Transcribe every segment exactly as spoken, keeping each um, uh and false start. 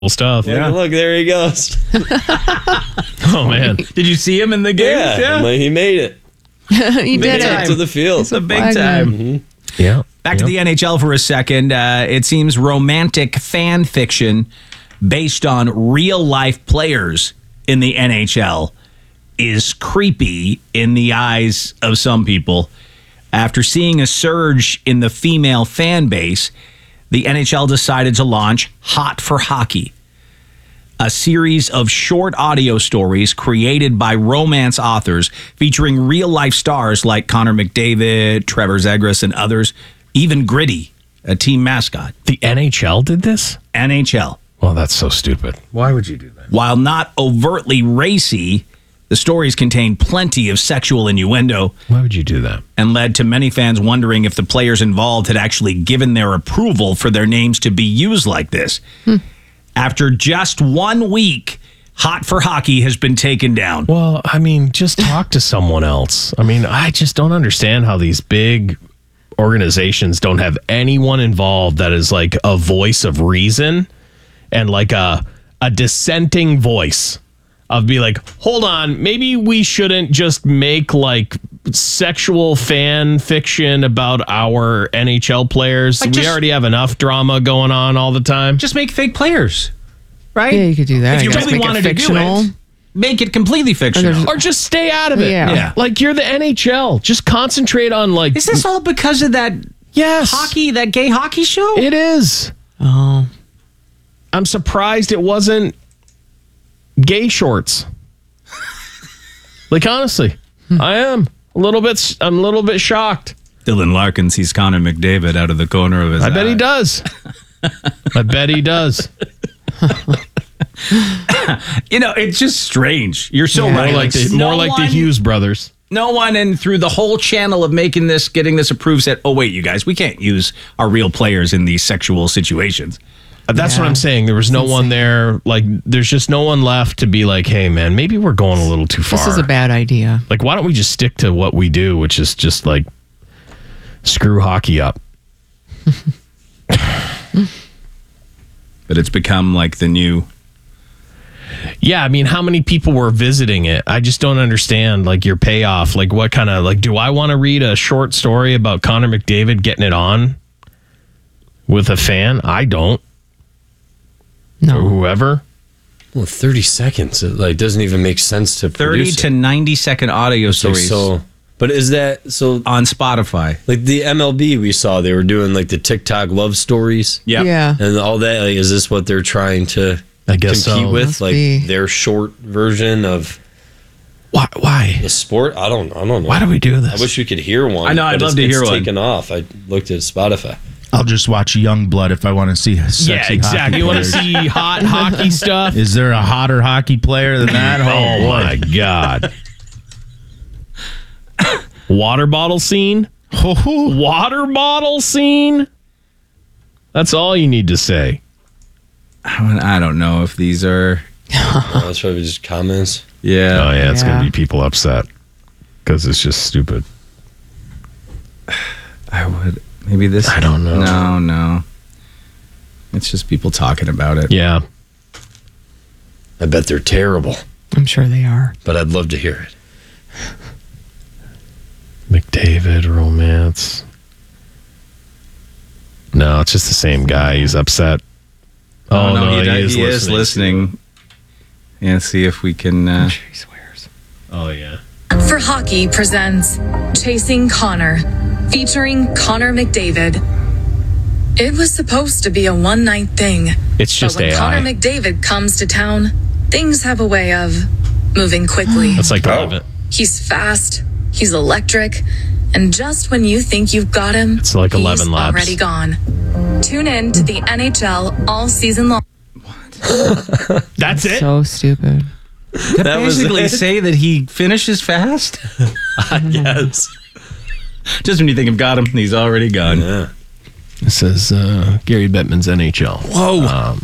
stuff. Yeah. Look, look, there he goes. Oh, man. Did you see him in the game? Yeah, yeah. Like, he made it. he big did time it. to the field. It's a big time. Mm-hmm. Yeah. Back yep. to the N H L for a second. Uh, it seems romantic fan fiction based on real-life players in the N H L is creepy in the eyes of some people. After seeing a surge in the female fan base, the N H L decided to launch Hot for Hockey, a series of short audio stories created by romance authors featuring real-life stars like Connor McDavid, Trevor Zegras, and others, even Gritty, a team mascot. The N H L did this? N H L. Well, that's so stupid. Why would you do that? While not overtly racy, the stories contain plenty of sexual innuendo. Why would you do that? And led to many fans wondering if the players involved had actually given their approval for their names to be used like this. Hmm. After just one week, Hot for Hockey has been taken down. Well, I mean, just talk to someone else. I mean, I just don't understand how these big organizations don't have anyone involved that is like a voice of reason and like a a dissenting voice of be like, hold on, maybe we shouldn't just make like sexual fan fiction about our N H L players. Like we just, already have enough drama going on all the time. Just make fake players, right? Yeah, you could do that. If you Just really make it wanted to do fictional. it, make it completely fictional. Or just stay out of it. Yeah. Yeah. Like you're the N H L. Just concentrate on like. Is this all because of that yes. hockey, that gay hockey show? It is. Oh. I'm surprised it wasn't gay shorts. Like honestly, I am a little bit. I'm a little bit shocked. Dylan Larkin sees Connor McDavid out of the corner of his I eye. bet he does. I bet he does. You know, it's just strange. You're so Yeah. right. More like the, no more like the one- Hughes brothers. No one, and through the whole channel of making this, getting this approved, said, "Oh wait, you guys, we can't use our real players in these sexual situations." That's Yeah. what I'm saying. There was no one there. Like, there's just no one left to be like, hey, man, maybe we're going a little too far. This is a bad idea. Like, why don't we just stick to what we do, which is just like screw hockey up? But it's become like the new. Yeah, I mean, how many people were visiting it? I just don't understand, like, your payoff. Like, what kind of, like, do I want to read a short story about Connor McDavid getting it on with a fan? I don't. No. Or whoever. Well, thirty seconds. It like doesn't even make sense to thirty produce to it. ninety second audio Like, stories so, but is that so? on Spotify. Like the M L B we saw, they were doing like the TikTok love stories. Yep. Yeah. And all that. Like, is this what they're trying to I guess compete so. with? Must like be. their short version of Why? Why? the sport? I don't. I don't know. Why do we do I this? wish we could hear one. I know, I'd but love it's- to hear it's one. taken off. I looked at Spotify. I'll just watch Youngblood if I want to see sexy yeah, exactly. hockey You want to players. see hot hockey stuff? Is there a hotter hockey player than that? Oh, my God. Water bottle scene? Water bottle scene? That's all you need to say. I don't know if these are. Oh, that's probably just comments. Yeah. Oh, yeah, it's going Yeah. to be people upset because it's just stupid. I would. Maybe this. I don't know. No, no. It's just people talking about it. Yeah. I bet they're terrible, I'm sure they are. but I'd love to hear it. McDavid romance. No, it's just the same guy. He's upset. Oh, no, he, he, does- is, he listening. is listening. And see if we can. Uh, He swears. Oh, yeah. For Hockey presents Chasing Connor, featuring Connor McDavid. It was supposed to be a one-night thing. It's just but when A I. Connor McDavid comes to town, things have a way of moving quickly. That's like Oh. relevant. He's fast, he's electric, and just when you think you've got him, It's like he's eleven laps. already gone. Tune in to the N H L all season long. That's it? So stupid. That was basically it? say that he finishes fast. Yes. Just when you think you've got him, he's already gone. Yeah. It says uh, Gary Bettman's N H L. Whoa. Um,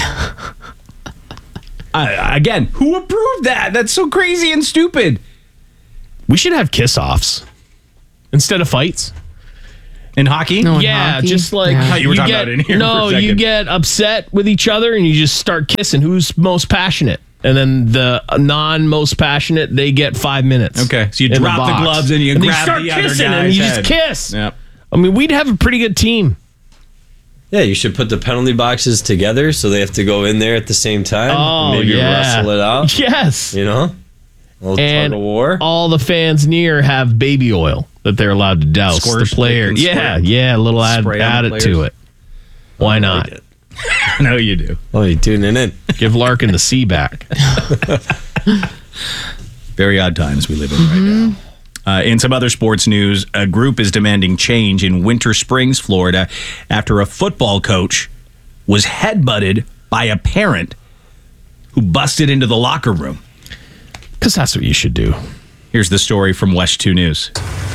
I, again, who approved that? That's so crazy and stupid. we should have kiss offs instead of fights. In hockey? No, in Yeah, hockey? just like Yeah. I thought you were talking get, about in here No, for a you second. get upset with each other and you just start kissing. Who's most passionate? And then the non most passionate, they get five minutes. Okay, so you in drop the box. gloves and you and grab start the other kissing guy's and you head. just kiss. Yep. I mean, we'd have a pretty good team. Yeah, you should put the penalty boxes together so they have to go in there at the same time. Oh, and maybe yeah. wrestle it out. Yes. You know, a little And tug of war. all the fans near have baby oil that they're allowed to douse. Squirt, the player, they can yeah, squirt. yeah, a little add, Spray on add the it to players. it. Why not? I know you do. Oh, you tuning in? Give Larkin the C back. Very odd times we live in right now. Uh, in some other sports news, a group is demanding change in Winter Springs, Florida, after a football coach was headbutted by a parent who busted into the locker room. Because that's what you should do. Here's the story from West two News.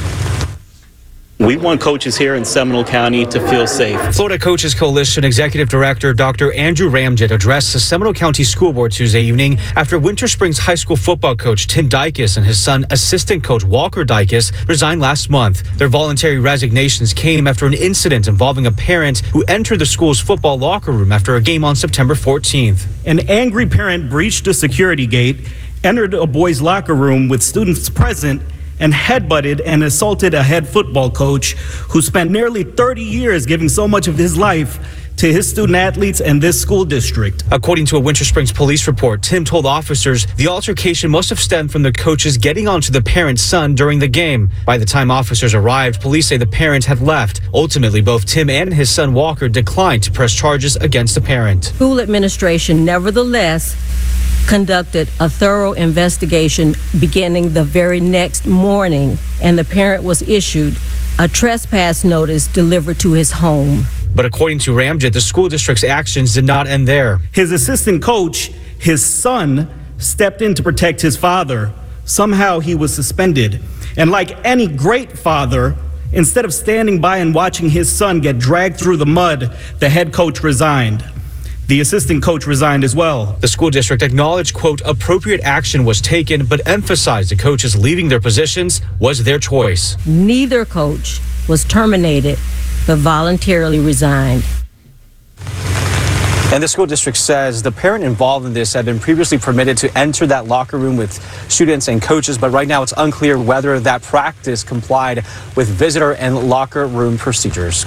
We want coaches here in Seminole County to feel safe. Florida Coaches Coalition Executive Director Doctor Andrew Ramjet addressed the Seminole County School Board Tuesday evening after Winter Springs High School football coach Tim Dykes and his son, assistant coach Walker Dykes, resigned last month. Their voluntary resignations came after an incident involving a parent who entered the school's football locker room after a game on September fourteenth. An angry parent breached a security gate, entered a boys' locker room with students present, and headbutted and assaulted a head football coach who spent nearly thirty years giving so much of his life to his student athletes and this school district. According to a Winter Springs police report, Tim told officers the altercation must have stemmed from the coaches getting onto the parent's son during the game. By the time officers arrived, police say the parent had left. Ultimately, both Tim and his son Walker declined to press charges against the parent. School administration nevertheless conducted a thorough investigation beginning the very next morning, and the parent was issued a trespass notice delivered to his home. But according to Ramjet, the school district's actions did not end there. His assistant coach, his son, stepped in to protect his father. Somehow he was suspended. And like any great father, instead of standing by and watching his son get dragged through the mud, the head coach resigned. The assistant coach resigned as well. The school district acknowledged, quote, appropriate action was taken, but emphasized the coaches leaving their positions was their choice. Neither coach was terminated, but voluntarily resigned. And the school district says the parent involved in this had been previously permitted to enter that locker room with students and coaches, but right now it's unclear whether that practice complied with visitor and locker room procedures.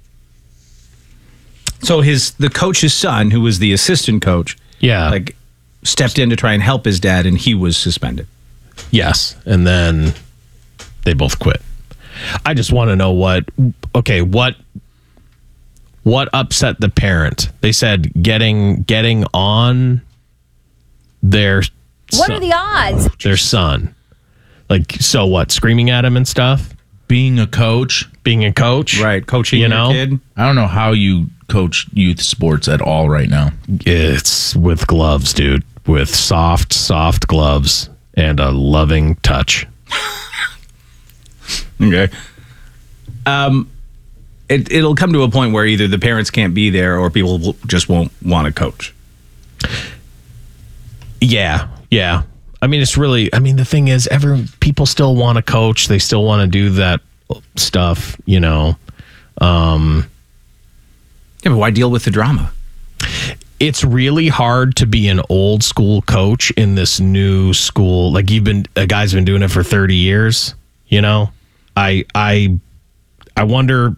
So his the coach's son, who was the assistant coach, Yeah. like stepped in to try and help his dad, and he was suspended. Yes. And then they both quit. I just want to know what, okay, what, what upset the parent? They said getting, getting on their, What son, are the odds? their son. Like, so what? Screaming at him and stuff? Being a coach, Being a coach? Right, coaching You your know? kid. I don't know how you coach youth sports at all right now. It's with gloves, dude. With soft, soft gloves and a loving touch. Okay. Um, it it'll come to a point where either the parents can't be there or people will, just won't want to coach. Yeah, yeah. I mean, it's really. I mean, the thing is, every people still want to coach. They still want to do that stuff. You know. Um, Yeah, but why deal with the drama? it's really hard to be an old school coach in this new school. Like you've been, a guy's been doing it for thirty years. You know, I I I wonder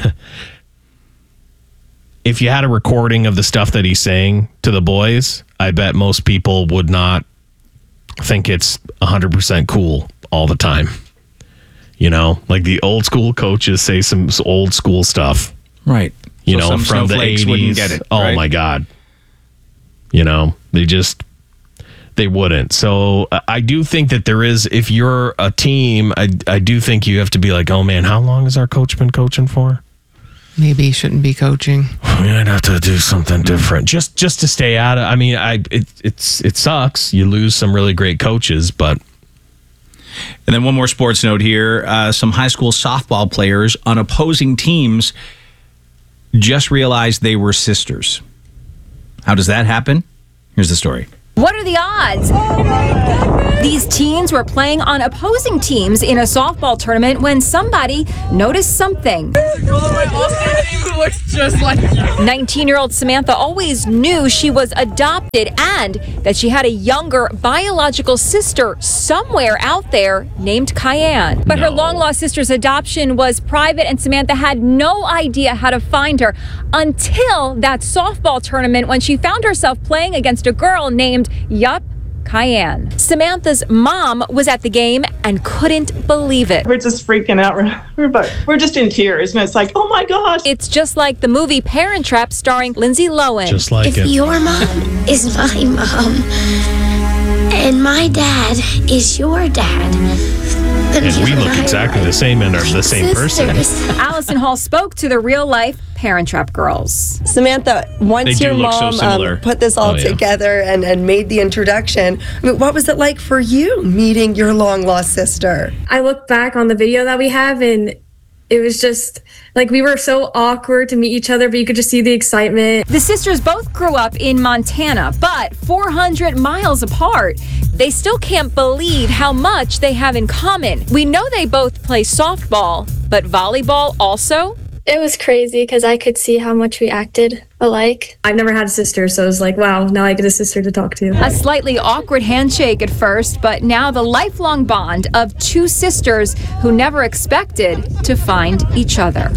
if you had a recording of the stuff that he's saying to the boys. I bet most people would not think it's one hundred percent cool all the time. You know, like the old school coaches say some old school stuff. Right. You So know, some from the snowflakes wouldn't eighties. get it, oh right? my God. You know, they just, they wouldn't. So uh, I do think that there is, if you're a team, I, I do think you have to be like, oh man, how long has our coach been coaching for? Maybe he shouldn't be coaching. We might have to do something different just just to stay out of. I mean, I it it's it sucks. You lose some really great coaches, but And then one more sports note here. Uh, some high school softball players on opposing teams just realized they were sisters. How does that happen? Here's the story. What are the odds? These teens were playing on opposing teams in a softball tournament when somebody noticed something. nineteen-year-old Samantha always knew she was adopted and that she had a younger biological sister somewhere out there named Cayenne. But No. her long-lost sister's adoption was private and Samantha had no idea how to find her until that softball tournament when she found herself playing against a girl named Yup, Cayenne. Samantha's mom was at the game and couldn't believe it. We're just freaking out. We're, we're, about- we're just in tears. And it's like, oh my gosh. It's just like the movie Parent Trap starring Lindsay Lohan. Just like If it. your mom is my mom and my dad is your dad, then And we you look and I exactly the same and are the same person. sisters. Allison Hall spoke to the real-life Parent Trap girls. Samantha, once They do your look so mom similar. um, put this all Oh, yeah. together and, and made the introduction, I mean, what was it like for you meeting your long lost sister? I look back on the video that we have and it was just like we were so awkward to meet each other, but you could just see the excitement. The sisters both grew up in Montana, but four hundred miles apart. They still can't believe how much they have in common. We know they both play softball, but volleyball also? It was crazy because I could see how much we acted alike. I've never had a sister, so it was like, wow, now I get a sister to talk to. A slightly awkward handshake at first, but now the lifelong bond of two sisters who never expected to find each other.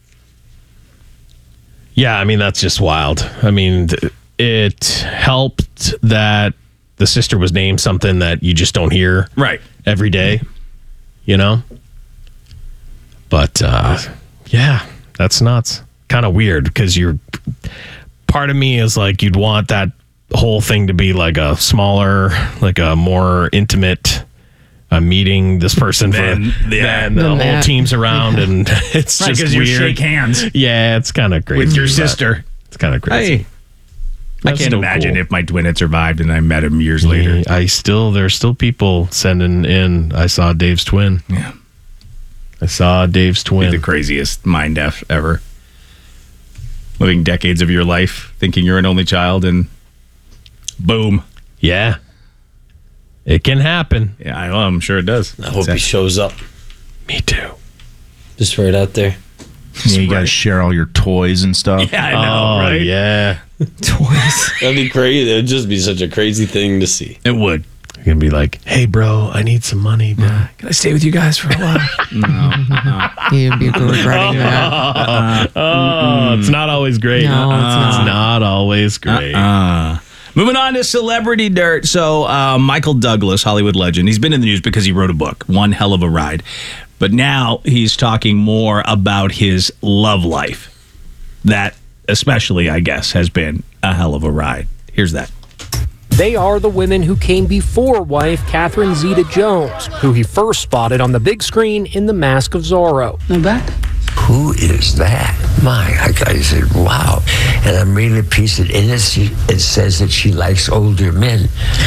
Yeah, I mean, that's just wild. I mean, th- it helped that the sister was named something that you just don't hear Right. every day, you know? But, uh, yeah, that's nuts. Kind of weird because you're, part of me is like, you'd want that whole thing to be like a smaller, like a more intimate uh, meeting this person Then- for, yeah. then the Than whole that. team's around and it's Right, just because weird. you shake hands Yeah, it's kind of crazy. with your but sister. It's kind of crazy. Hey, I That's can't still imagine cool. if my twin had survived and I met him years later. I still, there's still people sending in. I saw Dave's twin. Yeah. I saw Dave's Be twin. the craziest mind F ever. Living decades of your life thinking you're an only child and boom. Yeah. It can happen. Yeah, I, well, I'm sure it does. I hope he shows up. Me too. Just right out there. Yeah, you got to share all your toys and stuff. Yeah, I know, Oh, right? yeah. That'd be crazy. It'd just be such a crazy thing to see. It would. You're going to be like, hey, bro, I need some money, bro. Can I stay with you guys for a while? You'd be regretting that. Oh, it's not always great. No, it's It's not. not always great. Uh, moving on to celebrity dirt. So, uh, Michael Douglas, Hollywood legend, he's been in the news because he wrote a book, One Hell of a Ride. But now he's talking more about his love life. That, especially, I guess, has been a hell of a ride. Here's that. They are the women who came before wife Catherine Zeta-Jones, who he first spotted on the big screen in The Mask of Zorro. Not bad. Who is that? My, I, I said, wow. And I'm reading a piece of in it. She, it says that she likes older men.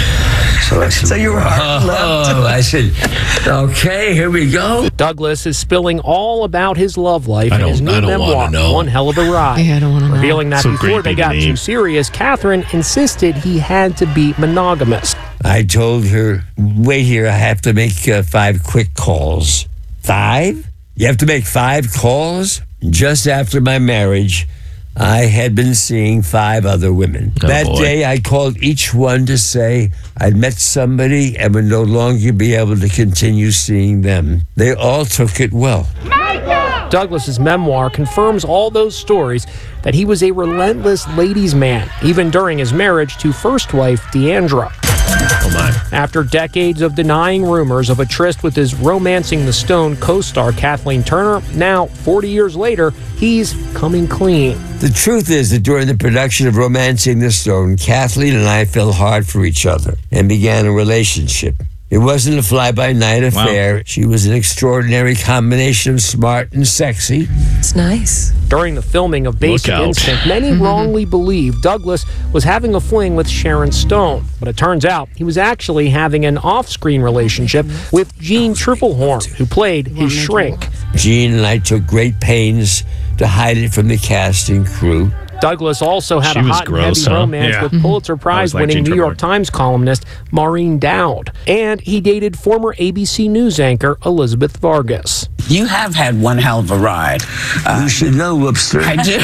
So I said, so you were oh. I said, okay, here we go. Douglas is spilling all about his love life I in his don't- new I don't memoir, wanna know. One Hell of a Ride. Yeah, I don't want to know. Revealing that So before great they big got name. too serious, Catherine insisted he had to be monogamous. I told her, wait here, I have to make uh, five quick calls. Five? You have to make five calls? Just after my marriage, I had been seeing five other women. Oh, that boy. day, I called each one to say I'd met somebody and would no longer be able to continue seeing them. They all took it well. Douglas's memoir confirms all those stories that he was a relentless ladies' man, even during his marriage to first wife Deandra. Oh, my. After decades of denying rumors of a tryst with his Romancing the Stone co-star Kathleen Turner, now, forty years later, he's coming clean. The truth is that during the production of Romancing the Stone, Kathleen and I fell hard for each other and began a relationship. It wasn't a fly-by-night affair. She was an extraordinary combination of smart and sexy. It's nice. During the filming of Basic Look out. Instinct, many wrongly believed Douglas was having a fling with Sharon Stone. But it turns out he was actually having an off-screen relationship with Jean Tripplehorn, who played his shrink. Gene and I took great pains to hide it from the cast and crew. Douglas also had She a was hot gross, and heavy huh? romance Yeah. with Pulitzer I was Prize like winning Gene New York Tripoli. Times columnist Maureen Dowd. And he dated former A B C News anchor Elizabeth Vargas. You have had one hell of a ride. Uh, You should know, Webster. I do.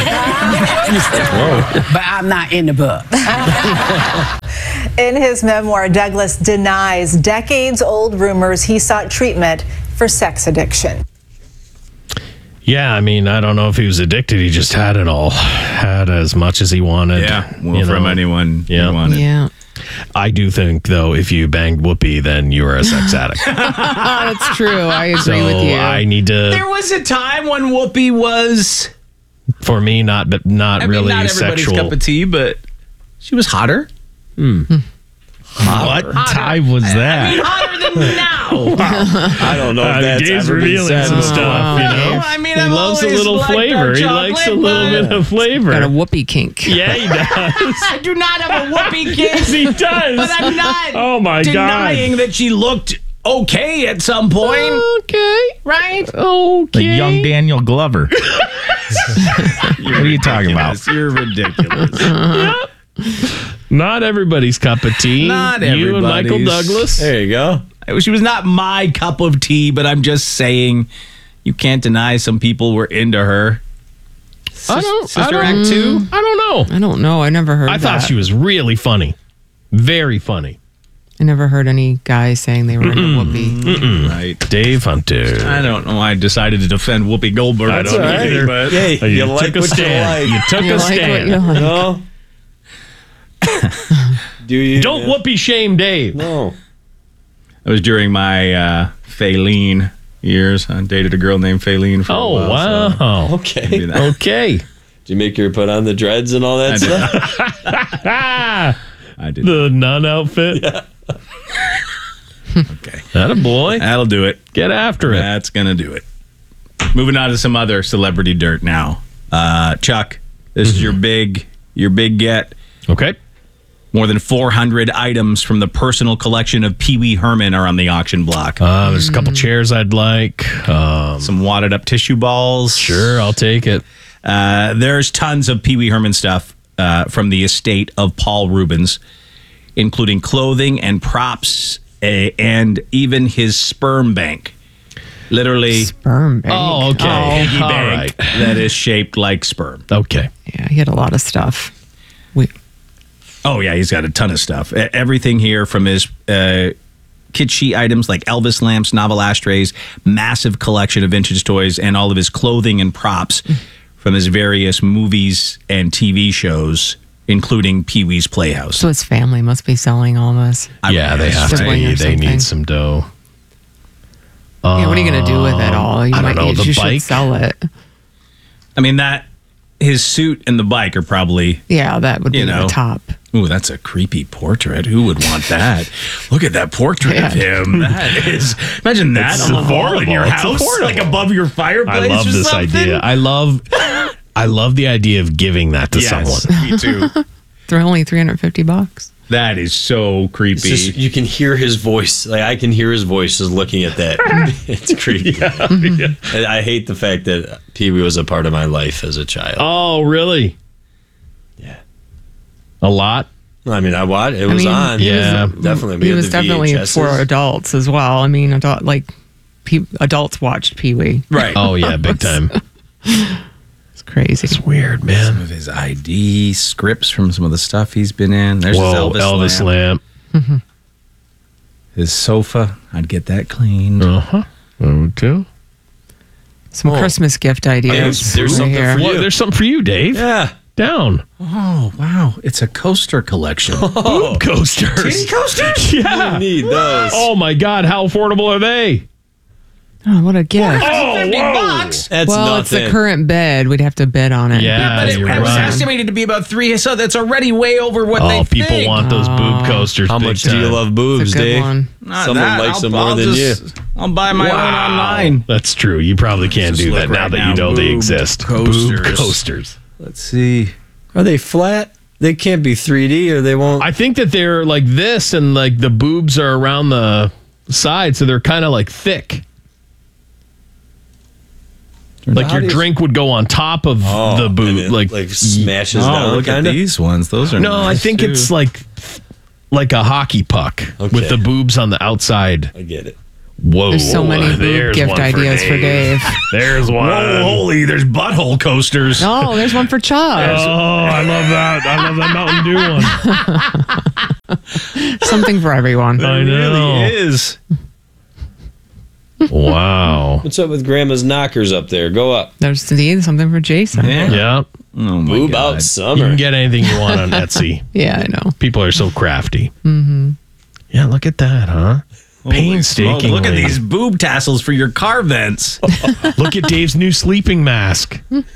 But I'm not in the book. In his memoir, Douglas denies decades-old rumors he sought treatment for sex addiction. Yeah, I mean, I don't know if he was addicted. He just had it all. Had as much as he wanted. Yeah, well, from anyone he wanted. Yeah. I do think, though, if you banged Whoopi, then you are a sex addict. That's true. I agree so with you. I need to, There was a time when Whoopi was, for me, not but not I mean, really not everybody's sexual. cup of tea, but she was hotter. What time was that? I mean, hotter than now. I don't know if Uh, that's Gabe's ever been revealing said some before. stuff, you know. I mean, he I've loves a always little liked flavor. dark He likes a chocolate, little but- bit of flavor. Got a whoopee kink. Yeah, he does. I do not have a Whoopi kink. Yes, he does. But I'm not Oh, my God. denying that she looked okay at some point. Okay. Right? Okay. Like young Daniel Glover. What are you talking about? You're ridiculous. Not everybody's cup of tea. Not You and Michael everybody's. Douglas. There you go. She was not my cup of tea, but I'm just saying you can't deny some people were into her. I don't. Sister I don't, Act two? I don't know. I don't know. I never heard I that. thought she was really funny. Very funny. I never heard any guys saying they were into whoopee. Mm-mm. Right. Dave Hunter. I don't know why I decided to defend Whoopi Goldberg. I don't know right. either. But Hey, Uh, you, you like took a what stand. you You like. took You a like what stand. you like. No? Do you? Don't man? whoopee shame Dave. No. it was during my uh, Faylene years. I dated a girl named Faylene for Oh, a while. so- wow. Okay. Maybe that- Okay. Did you make her put on the dreads and all that I did. stuff? I did. The nun outfit. Okay. That a boy. That'll do it. Get after it. That's going to do it. Moving on to some other celebrity dirt now. Uh, Chuck, this is your big your big get. Okay. More than four hundred items from the personal collection of Pee Wee Herman are on the auction block. Uh, there's a couple chairs I'd like. Um, Some wadded up tissue balls. sure, I'll take it. Uh, there's tons of Pee Wee Herman stuff uh, from the estate of Paul Rubens, including clothing and props uh, and even his sperm bank. Literally, Sperm bank. Oh, okay. Oh, piggy All bank right. that is shaped like sperm. Okay. yeah, he had a lot of stuff. We, Oh, yeah, he's got a ton of stuff. E- Everything here from his uh, kitschy items like Elvis lamps, novel ashtrays, massive collection of vintage toys, and all of his clothing and props from his various movies and T V shows, including Pee Wee's Playhouse. so his family must be selling all this. I yeah, would they guess, have to. Sibling Be. or They something. need some dough. Yeah, what are you going to do with it Um, all? You I don't know, you, the you bike? should sell it. I mean, that his suit and the bike are probably, Yeah, that would You be know. the top. ooh, that's a creepy portrait. Who would want that? Look at that portrait of Yeah. him. That is, imagine that It's on the wall in affordable. your It's house, affordable. like above your fireplace. I love or this something. idea. I love I love the idea of giving that to Yes, someone. me too. They're only three hundred fifty bucks. That is so It's creepy. just, you can hear his voice. Like I can hear his voice just looking at that. It's creepy. And I hate the fact that Pee Wee was a part of my life as a child. Oh, really? Yeah. A lot? I mean, I watched. It I was mean, on. he Yeah. was, definitely. We He had was the definitely V H Ss. for adults as well. I mean, adult like pe- adults watched Pee Wee. right. Oh yeah, big time. It's crazy. It's weird, Some man. of his I D scripts from some of the stuff he's been in. There's Whoa, his Elvis, Elvis lamp. lamp. His sofa. I'd get that cleaned. Uh huh. Okay. Some Oh. Christmas gift ideas. There's- there's right something here. for you. Well, there's something for you, Dave. Yeah. Down. Oh, wow. It's a coaster collection. Boob coasters. Titty coasters? Yeah. You need those. Oh my God, how affordable are they? Oh, what a gift. Oh, fifty whoa. bucks. That's well, nothing. it's the current bed. We'd have to bid on it. Yeah, But it, you're it was right. estimated to be about three, so that's already way over what they Oh, people think. want those boob coasters. How big much do you time. love boobs, It's a good Dave? one. Not Someone that. likes I'll, them more I'll than just, you. I'll buy my own online. That's true. You probably can't Just do look that now right that now. you know they Boob exist. coasters. Boob coasters. Let's see. Are they flat? They can't be three D, or they won't. I think that they're like this, and like the boobs are around the side, so they're kind of like thick. Like How your do you- drink would go on top of Oh, the and boob, it, like like smashes Oh, down. look at kinda. these ones. Those are No, I nice, think too. it's like like a hockey puck Okay. with the boobs on the outside. I get it. Whoa! There's so many boob there's gift one ideas for Dave. There's one. Whoa, holy, there's butthole coasters. Oh, there's one for Oh, Chuck. I love that. I love that Mountain Dew one. Something for everyone. I It know. really is. Wow. What's up with Grandma's knockers up there? Go up. There's indeed something for Jason. Yeah. Yeah. Oh, my Boob God. out You summer. can get anything you want on Etsy. Yeah, I know. People are so crafty. Mm-hmm. Yeah, look at that, huh? Holy Painstakingly. smoke, look at these boob tassels for your car vents. Look at Dave's new sleeping mask.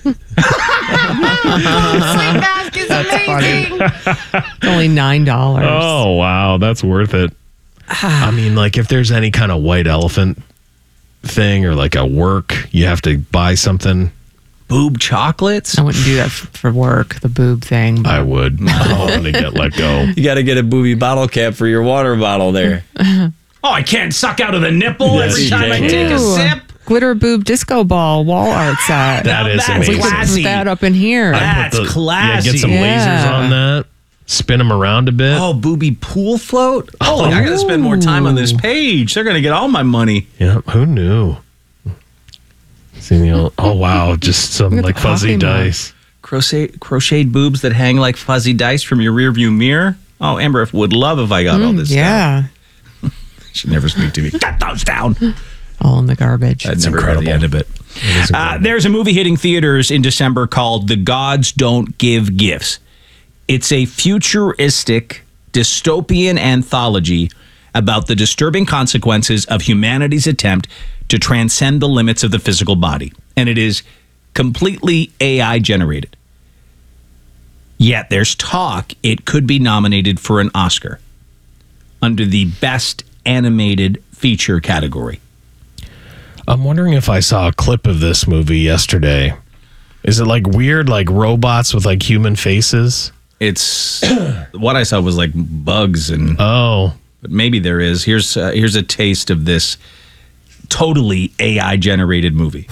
That's funny. It's only nine dollars. Oh, wow. That's worth it. I mean, like, if there's any kind of white elephant thing or like a work, you have to buy something. Boob chocolates? I wouldn't do that f- for work, the boob thing. But I would. I want to get let go. You got to get a booby bottle cap for your water bottle there. Oh, I can't suck out of the nipple Yes, every you time I can. take a Ooh. sip. Glitter boob disco ball wall art set. That is that's amazing. we could classy. put that up in here. That's Yeah, classy. get some lasers Yeah. on that. Spin them around a bit. Oh, booby pool float? Oh, I got to spend more time on this page. They're going to get all my money. Yeah, who knew? See the old, oh wow, just some Look at like the fuzzy coffee mug. dice. Crochet, crocheted boobs that hang like fuzzy dice from your rearview mirror. Oh, Amber would love if I got all this stuff. Yeah. She'd never speak to me. Cut those down. All in the garbage. I'd never heard the end of it. Uh, there's a movie hitting theaters in December called The Gods Don't Give Gifts. It's a futuristic, dystopian anthology about the disturbing consequences of humanity's attempt to transcend the limits of the physical body. And it is completely A I generated. Yet there's talk it could be nominated for an Oscar under the Best Animated Feature category. I'm wondering if I saw a clip of this movie yesterday. Is it like weird, like robots with like human faces? It's what I saw was like bugs and oh, but maybe there is. Here's uh, here's a taste of this totally A I generated movie.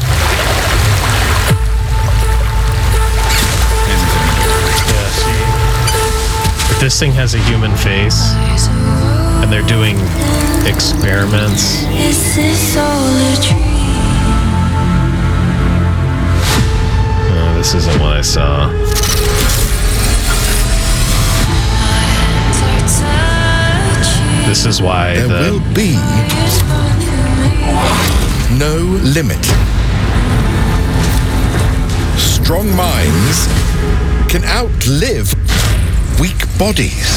yeah. See, if this thing has a human face, and they're doing experiments. Is this all a dream? Uh, this isn't what I saw. This is why there the will be no limit. Strong minds can outlive weak bodies.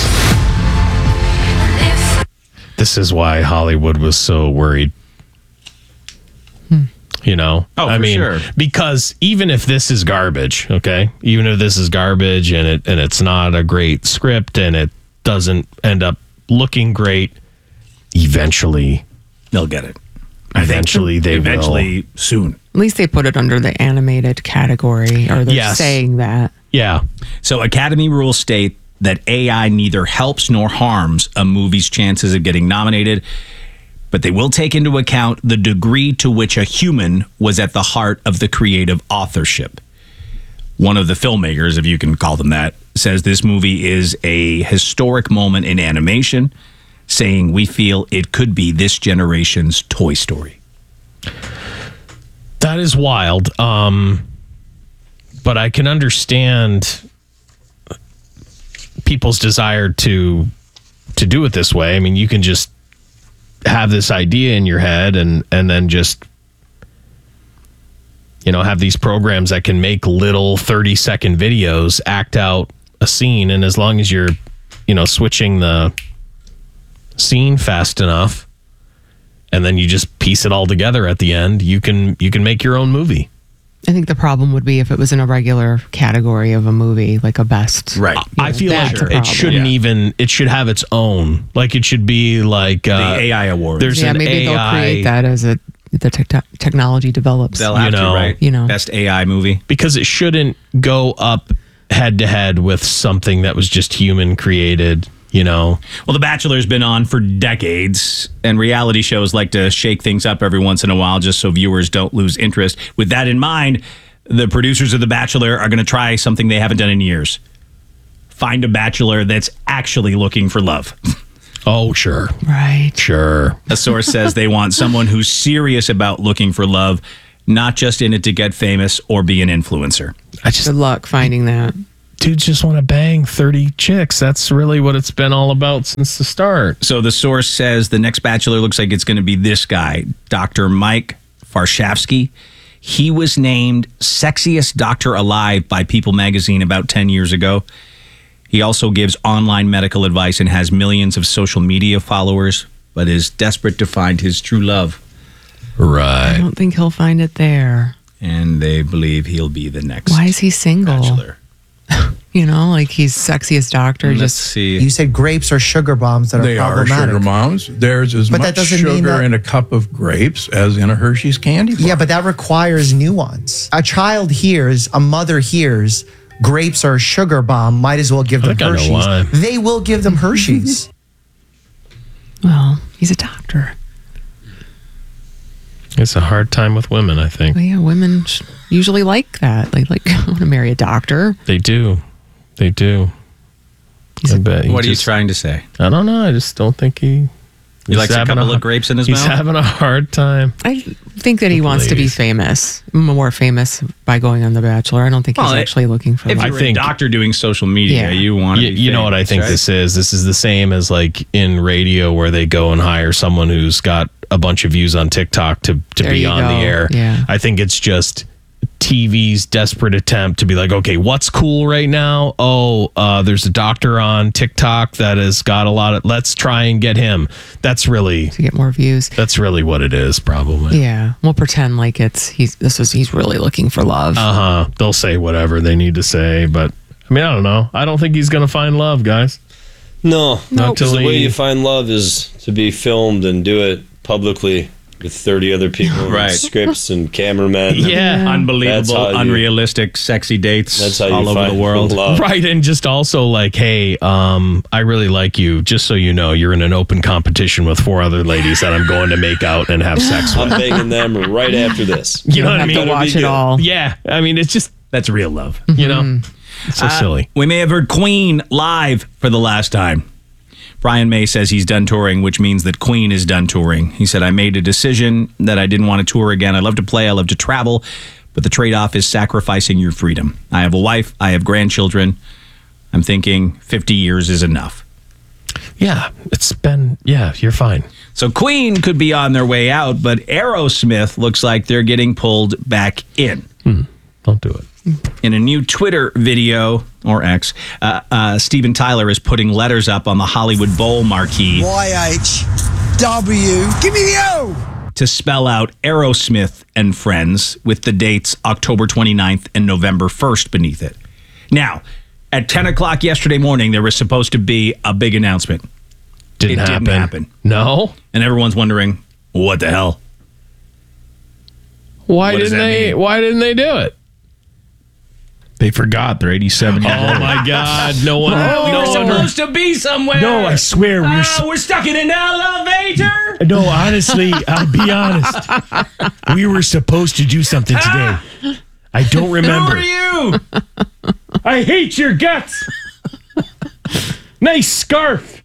this is why Hollywood was so worried. You know, Oh, I for mean, sure. because even if this is garbage, okay, even if this is garbage and it and it's not a great script and it doesn't end up looking great, eventually they'll get it. Eventually, they eventually will. soon. At least they put it under the animated category, or they're Yes. saying that. Yeah. So Academy rules state that A I neither helps nor harms a movie's chances of getting nominated, but they will take into account the degree to which a human was at the heart of the creative authorship. One of the filmmakers, if you can call them that, says this movie is a historic moment in animation, saying we feel it could be this generation's Toy Story. That is wild. Um, but I can understand people's desire to to do it this way. I mean, you can just have this idea in your head and and then just you know have these programs that can make little thirty second videos act out a scene, and as long as you're you know switching the scene fast enough and then you just piece it all together at the end, you can you can make your own movie. I think the problem would be if it was in a regular category of a movie, like a best. Right. I feel like That's a it problem. shouldn't even. It should have its own. Like it should be like uh, The A I award. There's yeah, an maybe A I. they'll create that as a the te- technology develops. They'll have You know, to, right? you know. Best A I movie. because it shouldn't go up head to head with something that was just human created. you know. Well, The Bachelor's been on for decades, and reality shows like to shake things up every once in a while just so viewers don't lose interest. With that in mind, the producers of The Bachelor are going to try something they haven't done in years. Find a bachelor that's actually looking for love. Oh, sure. Right. Sure. A source says they want someone who's serious about looking for love, not just in it to get famous or be an influencer. I just, Good luck finding that. Dudes just want to bang thirty chicks. That's really what it's been all about since the start. So the source says the next Bachelor looks like it's going to be this guy, Doctor Mike Varshavsky. He was named Sexiest Doctor Alive by People magazine about ten years ago. He also gives online medical advice and has millions of social media followers, but is desperate to find his true love. Right. I don't think he'll find it there. And they believe he'll be the next Why is he single? Bachelor. You know, like he's sexiest doctor. Let's just see. You said grapes are sugar bombs that are They are problematic. sugar bombs. There's as But that much doesn't mean sugar that- in a cup of grapes as in a Hershey's candy bar. Yeah, but that requires nuance. A child hears, a mother hears, grapes are a sugar bomb, might as well give I them think I know Hershey's. why. They will give them Hershey's. well, he's a doctor. It's a hard time with women, I think. Well, yeah, women sh- usually like that. They like want to marry a doctor. They do. They do. I bet he What are you just- trying to say? I don't know. I just don't think he... He he's likes a having couple har- of grapes in his he's mouth? having a hard time. I think that he wants to be Ladies. famous, more famous by going on The Bachelor. I don't think he's Well, actually looking for If love. you're I think- a doctor doing social media, Yeah. you want to You, be you know what I famous, think right? this is? This is the same as like in radio where they go and hire someone who's got a bunch of views on TikTok to, to There be you on go. the air. Yeah. I think it's just T V's desperate attempt to be like, okay, what's cool right now? Oh, uh, there's a doctor on TikTok that has got a lot of, let's try and get him. That's really, to get more views. that's really what it is, probably. Yeah, we'll pretend like it's he's this is he's really looking for love. Uh huh. They'll say whatever they need to say, but I mean, I don't know. I don't think he's going to find love, guys. No, Not because till the way he- you find love is to be filmed and do it publicly with thirty other people, Right. and scripts and cameramen. Yeah. That's how Unbelievable, you- unrealistic, sexy dates That's how you all over find the world. love. Right, and just also like, hey, um, I really like you. Just so you know, you're in an open competition with four other ladies that I'm going to make out and have sex I'm with. banging them right after this. You know what I have mean? to watch be it good. all. Yeah, I mean, it's just, That's real love. you know, it's so Uh, silly. We may have heard Queen live for the last time. Brian May says he's done touring, which means that Queen is done touring. He said, I made a decision that I didn't want to tour again. I love to play, I love to travel, but the trade-off is sacrificing your freedom. I have a wife, I have grandchildren. I'm thinking fifty years is enough. Yeah, it's been, yeah, you're fine. So Queen could be on their way out, but Aerosmith looks like they're getting pulled back in. Don't do it. In a new Twitter video, or X, uh, uh, Steven Tyler is putting letters up on the Hollywood Bowl marquee Y H W. Give me the O! to spell out Aerosmith and Friends with the dates October twenty-ninth and November first beneath it. Now, at ten o'clock yesterday morning, there was supposed to be a big announcement. Didn't it happen. didn't happen. No? And everyone's wondering, what the hell? Why What does didn't that they, mean? why didn't they do it? They forgot they're eighty-seven years Oh old. my God, no one, we no were one. supposed to be somewhere. No, I swear, we were Ah, so- we're stuck in an elevator. No, honestly, I'll be honest. We were supposed to do something today. I don't remember. Who are you? I hate your guts. Nice scarf.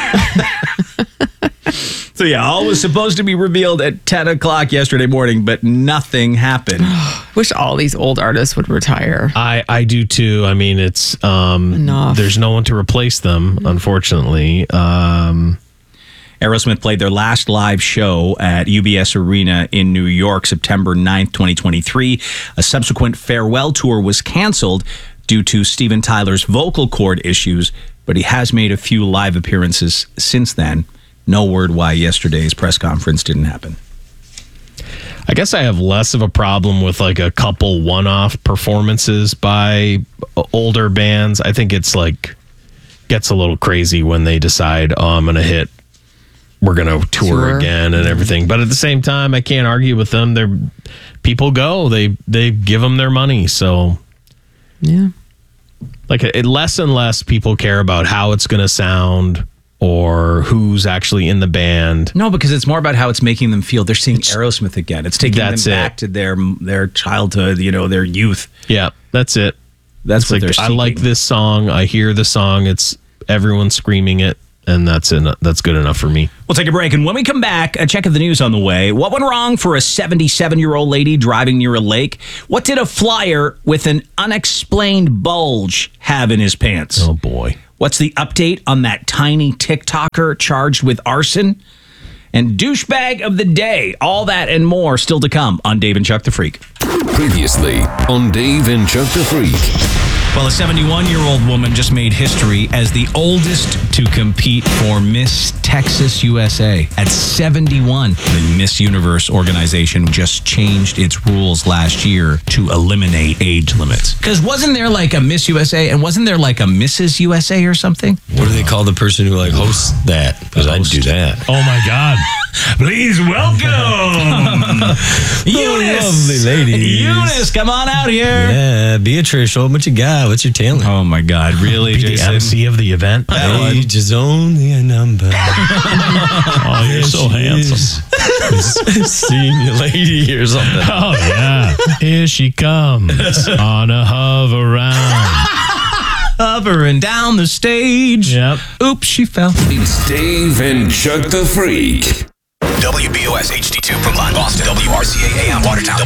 So yeah, all was supposed to be revealed at ten o'clock yesterday morning, but nothing happened. Wish all these old artists would retire. I, I do too. I mean, it's um, Enough. there's no one to replace them, unfortunately. Um, Aerosmith played their last live show at U B S Arena in New York, September ninth, twenty twenty-three. A subsequent farewell tour was canceled due to Steven Tyler's vocal cord issues, but he has made a few live appearances since then. No word why yesterday's press conference didn't happen. I guess I have less of a problem with like a couple one-off performances by older bands. I think it's like gets a little crazy when they decide, oh, I'm going to hit, we're going to tour Tour. again and everything. But at the same time, I can't argue with them. They're people go, they they give them their money. So Yeah. Like it, less and less people care about how it's going to sound or who's actually in the band. No, because it's more about how it's making them feel. They're seeing Aerosmith again. It's taking them back it. to their their childhood, you know, their youth. Yeah, that's it. That's it's what like, they're I like this song. I hear the song. It's everyone screaming it. And that's it. That's good enough for me. We'll take a break. And when we come back, a check of the news on the way. What went wrong for a seventy-seven-year-old lady driving near a lake? What did a flyer with an unexplained bulge have in his pants? Oh, boy. What's the update on that tiny TikToker charged with arson? And douchebag of the day. All that and more still to come on Dave and Chuck the Freak. Previously on Dave and Chuck the Freak. Well, a seventy-one-year-old woman just made history as the oldest to compete for Miss Texas U S A. At seventy-one, the Miss Universe organization just changed its rules last year to eliminate age limits. Because wasn't there like a Miss U S A and wasn't there like a Missus U S A or something? What do they call the person who like hosts that? Because I'd do that. Oh my God. Please welcome Eunice. Lovely ladies. Eunice, come on out here. Yeah, Beatrice, what you got? What's your talent? Oh my God, really, Be the Jason? M C of the event. Age is only a number. Oh, you're so handsome. Senior lady or something. Oh, yeah. Here she comes on a hover round. Hovering down the stage. Yep. Oops, she fell. It's Dave and Chuck the Freak. W B O S H D two Brookline, Boston. W R C A A M Watertown.